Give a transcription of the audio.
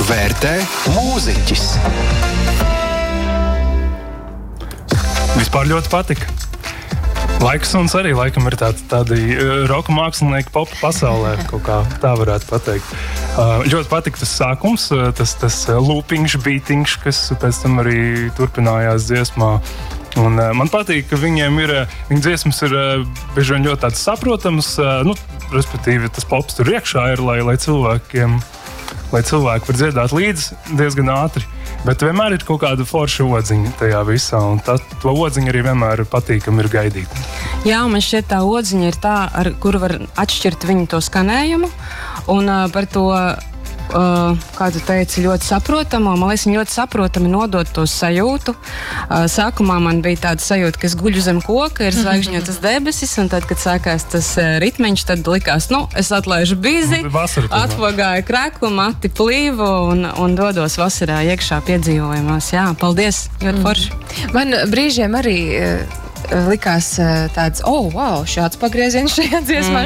vērtē mūziķis. Vispār ļoti patika. Laiksuns arī laikam ir tādi roka mākslinieki popa pasaulē, kaut kā tā varētu pateikt. Ļoti patika tas sākums, tas lūpiņš, beatiņš, kas pēc tam arī turpinājās dziesmā. Un man patīk, ka viņa dziesmas ir bieži vien ļoti tāds saprotams, respektīvi tas pops tur iekšā ir, lai cilvēki var dziedāt līdzi diezgan ātri. Bet vienmēr ir kaut kāda forša odziņa tajā visā, un to odziņu arī vienmēr patīkami ir gaidīt. Jā, man šķiet tā odziņa ir tā, ar kuru var atšķirt viņu to skanējumu, un par to, kā tu teici, ļoti saprotamo. Man liekas, viņi ļoti saprotami nodot to sajūtu. Sākumā man bija tāda sajūta, ka es guļu zem koka, ir zvaigžņotas debesis, un tad, kad sākās tas ritmeņš, tad likās, es atlaižu bizi, atvagāju kreklu, mati plīvu un dodos vasarā iekšā piedzīvojumos. Jā, paldies, ļoti forši. Man brīžiem arī likās tāds, wow, šāds pagrieziens šajā dziesmā